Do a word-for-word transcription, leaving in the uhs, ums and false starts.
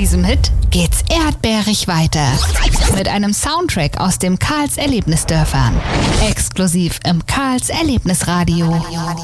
diesem Hit geht's erdbeerig weiter. Mit einem Soundtrack aus dem Karls Erlebnisdörfern. Exklusiv im Karls Erlebnisradio.